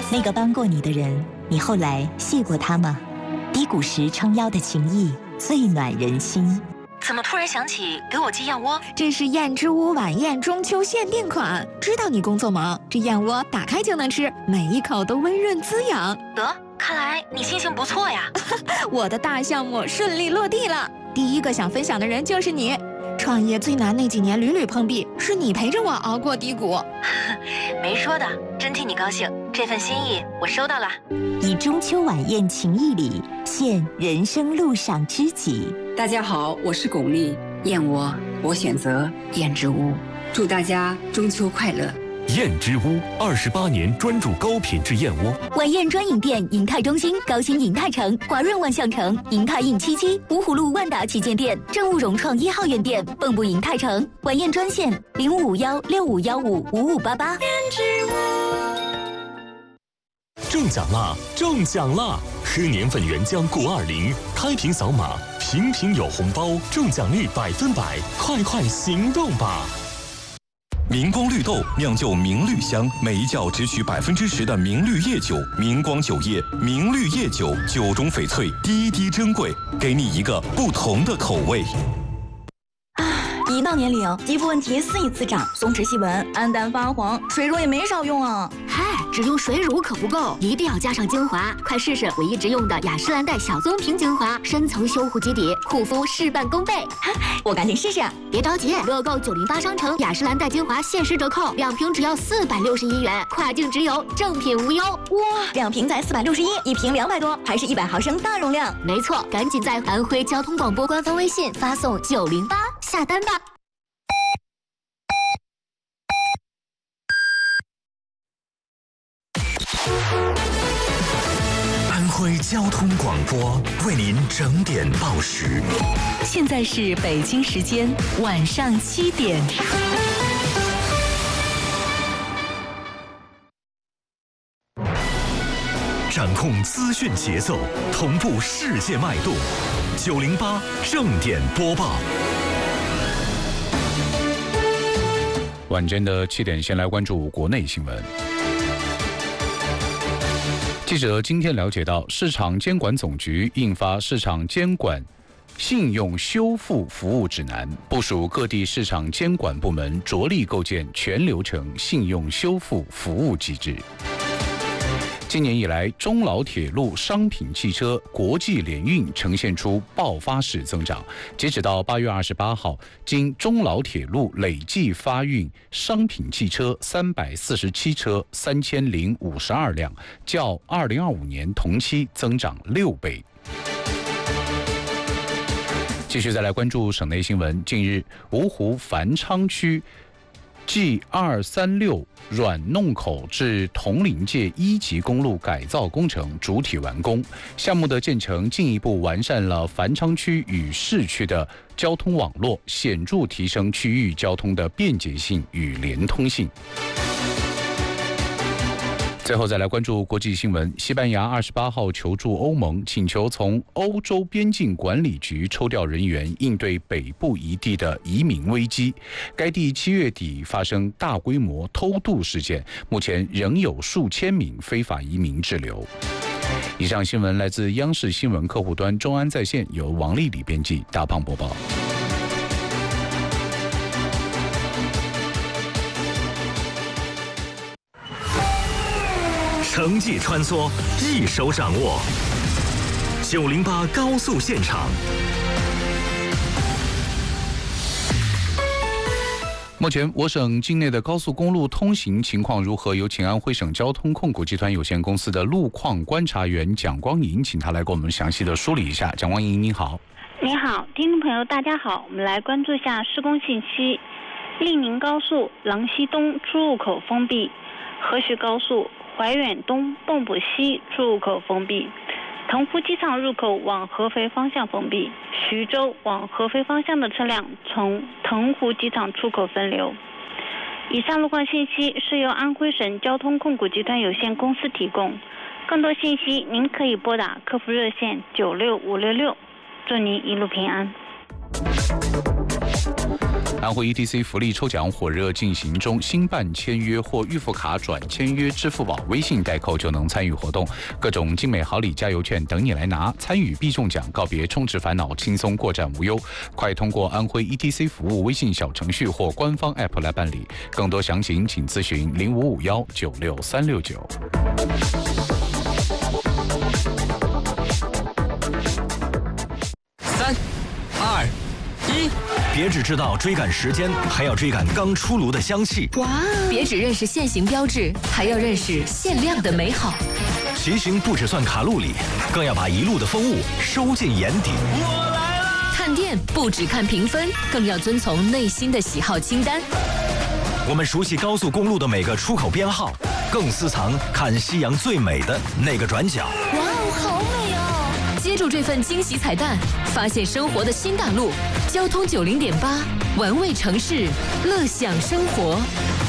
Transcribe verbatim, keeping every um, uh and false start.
那个帮过你的人，你后来谢过他吗？低谷时撑腰的情谊，最暖人心。 怎么突然想起给我寄燕窝？ 这是燕之屋晚宴中秋限定款，知道你工作忙，这燕窝打开就能吃，每一口都温润滋养。 得，看来你心情不错呀。 我的大项目顺利落地了，第一个想分享的人就是你。创业最难那几年屡屡碰壁，是你陪着我熬过低谷。 没说的，真替你高兴，这份心意我收到了。 以中秋晚宴情谊礼，献人生路上知己。 大家好，我是巩俐，燕窝我选择燕之屋，祝大家中秋快乐。 燕之屋二十八年专注高品质燕窝。 晚宴专营店：银泰中心、高新银泰城、华润万象城、银泰印七七、芜湖路万达旗舰店、正务融创一号院店、蚌埠银泰城。晚宴专线：零五五幺六五幺五五五八八。 中奖啦！中奖啦！喝年份原浆谷二零，开瓶扫码，瓶瓶有红包，中奖率百分百，快快行动吧！ 明光绿豆酿就明绿香，每一窖只取百分之十的明绿叶酒。明光酒业明绿叶酒，酒中翡翠，滴滴珍贵，给你一个不同的口味。 一到年龄，肌肤问题肆意滋长，松弛细纹、暗淡发黄，水乳也没少用啊。 嗨，只用水乳可不够，一定要加上精华。快试试我一直用的雅诗兰黛小棕瓶精华，深层修护基底，护肤事半功倍。 我赶紧试试。 别着急，乐购九零八商城雅诗兰黛精华限时折扣，两瓶只要四百六十一元，跨境直邮，正品无忧。 哇，两瓶才四百六十一，一瓶两百多，还是一百毫升大容量。 没错，赶紧在安徽交通广播官方微信发送九零八下单吧。 安徽交通广播为您整点报时。 现在是北京时间晚上七点。 掌控资讯节奏，同步世界脉动。九零八正点播报。 晚间的七点，先来关注国内新闻。记者今天了解到，市场监管总局印发《市场监管信用修复服务指南》，部署各地市场监管部门着力构建全流程信用修复服务机制。今年以来，中老铁路商品汽车国际联运呈现出爆发式增长。截止到八月二十八号，经中老铁路累计发运商品汽车三百四十七车，三千零五十二辆，较二零二五年同期增长六倍。继续再来关注省内新闻。近日，芜湖繁昌区G 二三六软弄口至铜陵界一级公路改造工程主体完工，项目的建成进一步完善了繁昌区与市区的交通网络，显著提升区域交通的便捷性与连通性。最后再来关注国际新闻。西班牙二十八号求助欧盟，请求从欧洲边境管理局抽调人员，应对北部一地的移民危机。该地七月底发生大规模偷渡事件，目前仍有数千名非法移民滞留。以上新闻来自央视新闻客户端中安在线，由王丽丽编辑，大胖播报。 城际穿梭，一手掌握。九零八高速现场。 目前，我省境内的高速公路通行情况如何？有请安徽省交通控股集团有限公司的路况观察员蒋光莹，请他来给我们详细的梳理一下。蒋光莹，您好。 你好，听众朋友，大家好，我们来关注一下施工信息。利宁高速郎溪东出入口封闭，河徐高速怀远东蚌埠西出入口封闭，腾湖机场入口往合肥方向封闭，徐州往合肥方向的车辆从腾湖机场出口分流。以上路况信息是由安徽省交通控股集团有限公司提供，更多信息您可以拨打客服热线九六五六六。祝您一路平安。 安徽 E T C 福利抽奖火热进行中，新办签约或预付卡转签约支付宝、微信代扣就能参与活动，各种精美好礼、加油券等你来拿，参与必中奖，告别充值烦恼，轻松过站无忧。快通过安徽 E T C 服务微信小程序或官方 App 来办理，更多详情请咨询零五五幺九六三六九。 三、二、一，别只知道追赶时间，还要追赶刚出炉的香气。 哇！ 别只认识现行标志，还要认识限量的美好。 骑行不只算卡路里，更要把一路的风物收进眼底。 我来了！看店不只看评分，更要遵从内心的喜好清单。 我们熟悉高速公路的每个出口编号，更私藏看夕阳最美的那个转角。 哇哦，好美哦！接住这份惊喜彩蛋，发现生活的新大陆。交通九零点八，玩味城市，乐享生活。